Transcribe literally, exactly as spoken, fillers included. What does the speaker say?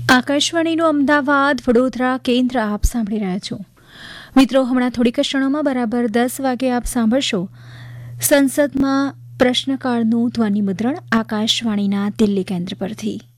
આકાશવાણીનું અમદાવાદ વડોદરા કેન્દ્ર આપ સાંભળી રહ્યા છો. મિત્રો, હમણાં થોડીક ક્ષણોમાં બરાબર દસ વાગે આપ સાંભળશો સંસદમાં પ્રશ્નકાળનું ધ્વનિ મુદ્રણ આકાશવાણીના દિલ્હી કેન્દ્ર પરથી.